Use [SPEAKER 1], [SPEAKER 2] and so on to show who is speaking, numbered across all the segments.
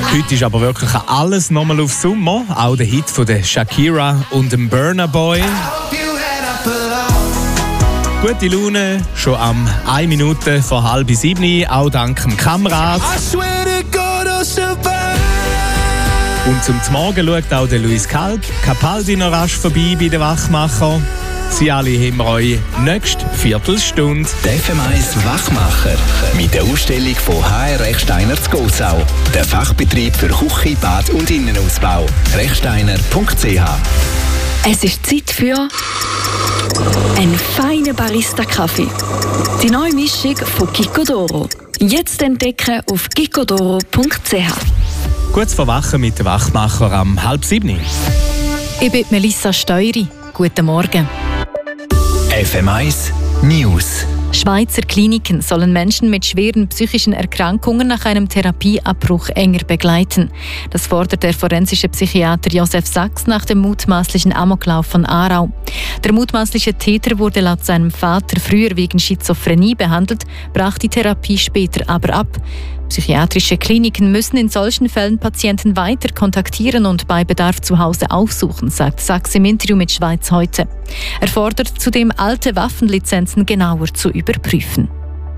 [SPEAKER 1] Heute ist aber wirklich alles nochmal auf Sommer. Auch der Hit von der Shakira und dem Burna Boy. Gute Laune, schon am 1 Minute vor 6:30, auch dank dem Kamerad. Und zum Morgen schaut auch der Luis Capaldi noch rasch vorbei bei den Wachmacher. Sie alle haben wir euch nächste Viertelstunde.
[SPEAKER 2] Der FM1 Wachmacher mit der Ausstellung von HR Rechsteiner zu Gossau. Der Fachbetrieb für Küche, Bad und Innenausbau. rechsteiner.ch.
[SPEAKER 3] Es ist Zeit für einen feinen Barista-Kaffee. Die neue Mischung von Gicodoro. Jetzt entdecken auf gicodoro.ch.
[SPEAKER 1] Kurz vor Wachen mit dem Wachmacher am 6:30.
[SPEAKER 4] Ich bin Melissa Steury. Guten Morgen.
[SPEAKER 2] FM1 News.
[SPEAKER 4] Schweizer Kliniken sollen Menschen mit schweren psychischen Erkrankungen nach einem Therapieabbruch enger begleiten. Das fordert der forensische Psychiater Josef Sachs nach dem mutmaßlichen Amoklauf von Aarau. Der mutmaßliche Täter wurde laut seinem Vater früher wegen Schizophrenie behandelt, brach die Therapie später aber ab. Psychiatrische Kliniken müssen in solchen Fällen Patienten weiter kontaktieren und bei Bedarf zu Hause aufsuchen, sagt Sachs im Interview mit Schweiz heute. Er fordert zudem, alte Waffenlizenzen genauer zu überprüfen.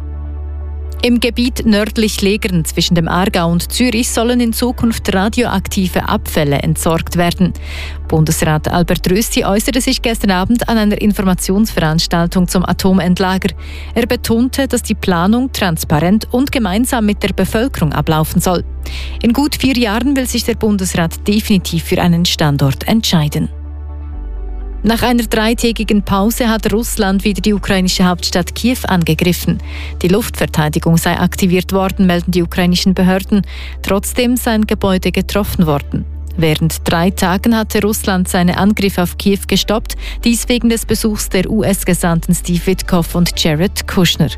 [SPEAKER 4] Im Gebiet nördlich Legern zwischen dem Aargau und Zürich sollen in Zukunft radioaktive Abfälle entsorgt werden. Bundesrat Albert Rösti äußerte sich gestern Abend an einer Informationsveranstaltung zum Atomendlager. Er betonte, dass die Planung transparent und gemeinsam mit der Bevölkerung ablaufen soll. In gut 4 Jahren will sich der Bundesrat definitiv für einen Standort entscheiden. Nach einer 3-tägigen Pause hat Russland wieder die ukrainische Hauptstadt Kiew angegriffen. Die Luftverteidigung sei aktiviert worden, melden die ukrainischen Behörden. Trotzdem seien Gebäude getroffen worden. Während 3 Tagen hatte Russland seine Angriffe auf Kiew gestoppt, dies wegen des Besuchs der US-Gesandten Steve Witkoff und Jared Kushner.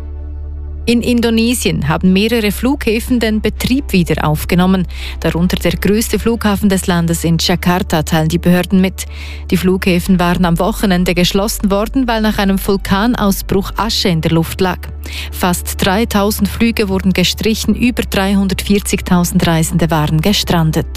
[SPEAKER 4] In Indonesien haben mehrere Flughäfen den Betrieb wieder aufgenommen. Darunter der größte Flughafen des Landes in Jakarta, teilen die Behörden mit. Die Flughäfen waren am Wochenende geschlossen worden, weil nach einem Vulkanausbruch Asche in der Luft lag. Fast 3000 Flüge wurden gestrichen, über 340.000 Reisende waren gestrandet.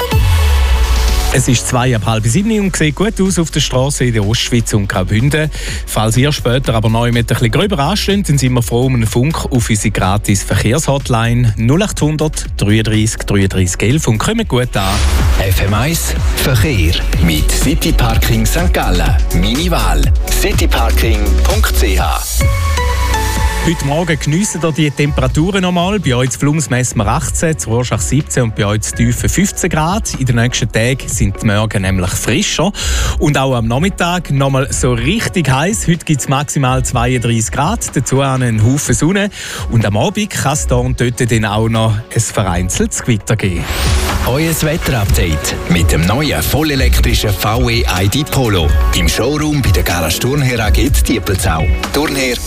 [SPEAKER 1] Es ist 6:30 und sieht gut aus auf der Straße in der Ostschweiz und Graubünden. Falls ihr später aber neu mit ein bisschen gröber ansteht, dann sind wir froh um einen Funk auf unsere gratis Verkehrshotline 0800 33 33 11 und kommen gut an.
[SPEAKER 2] FM1 Verkehr mit City Parking St. Gallen. Meine Wahl cityparking.ch.
[SPEAKER 1] Heute Morgen geniessen ihr die Temperaturen nochmal. Bei euch in Flums messen wir 18, zu Rorschach 17 und bei euch in Tiefen 15 Grad. In den nächsten Tagen sind die Morgen nämlich frischer. Und auch am Nachmittag nochmal so richtig heiß. Heute gibt es maximal 32 Grad, dazu einen Haufen Sonne. Und am Abend kann es da und dort dann auch noch ein vereinzeltes Gewitter geben.
[SPEAKER 2] Euer Wetterupdate mit dem neuen vollelektrischen VW ID Polo. Im Showroom bei der Garage Turnher AG Diepelsau. Turnher